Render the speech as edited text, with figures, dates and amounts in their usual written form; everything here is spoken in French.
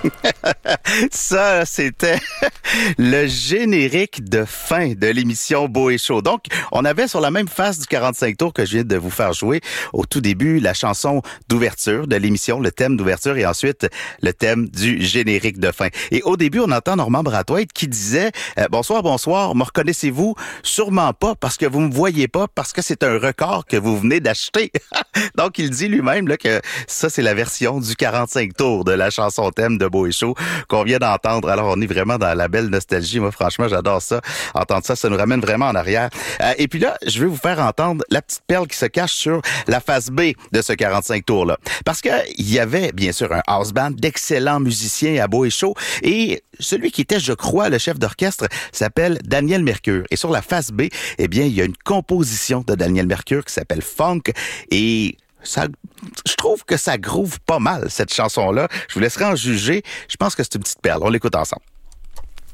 Ça, c'était le générique de fin de l'émission Beau et Chaud. Donc, on avait sur la même face du 45 tours que je viens de vous faire jouer au tout début la chanson d'ouverture de l'émission, le thème d'ouverture et ensuite le thème du générique de fin. Et au début, on entend Normand Brathwaite qui disait bonsoir, bonsoir, me reconnaissez-vous? Sûrement pas parce que vous me voyez pas, parce que c'est un record que vous venez d'acheter. Donc, il dit lui-même là, que ça, c'est la version du 45 tours de la chanson thème de Beau et Chaud qu'on vient d'entendre. Alors, on est vraiment dans la belle nostalgie. Moi, franchement, j'adore ça. Entendre ça, ça nous ramène vraiment en arrière. Et puis là, je vais vous faire entendre la petite perle qui se cache sur la face B de ce 45 tours-là. Parce que il y avait, bien sûr, un house band d'excellents musiciens à Beau et Chaud. Et celui qui était, je crois, le chef d'orchestre s'appelle Daniel Mercure. Et sur la face B, eh bien, il y a une composition de Daniel Mercure qui s'appelle Funk. Et ça, je trouve que ça groove pas mal, cette chanson-là. Je vous laisserai en juger. Je pense que c'est une petite perle. On l'écoute ensemble.